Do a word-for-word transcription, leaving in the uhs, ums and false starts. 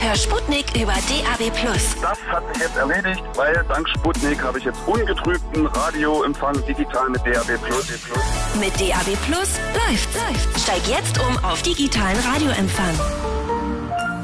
Hör Sputnik über D A B plus. Das hat sich jetzt erledigt, weil dank Sputnik habe ich jetzt ungetrübten Radioempfang digital mit D A B plus. Mit D A B plus läuft's. Steig jetzt um auf digitalen Radioempfang.